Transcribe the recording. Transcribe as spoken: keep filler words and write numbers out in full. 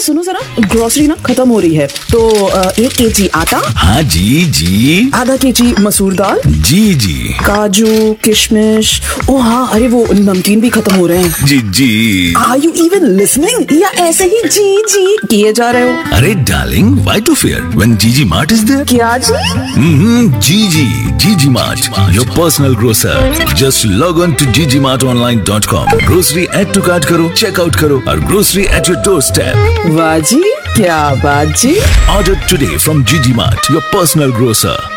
सुनो जरा, ग्रोसरी ना खत्म हो रही है, तो अ, एक केजी आटा। हाँ जी जी। आधा केजी मसूर दाल। जी जी। काजू, किशमिश, ओ हाँ, अरे वो नमकीन भी खत्म हो रहे हैं। जी जी। आर यू इवन लिसनिंग या ऐसे ही जी जी किए जा रहे हो? अरे darling, why to fear when जीजी मार्ट इज देयर? क्या जी? हम्म, जीजी, जीजी mart, your personal grocer. Just log on to ji G mart online dot com. Grocery add to cart करो, चेकआउट करो और grocery at your door step. वाह जी, क्या बात जी। Order today from Gigi Mart, your personal grocer.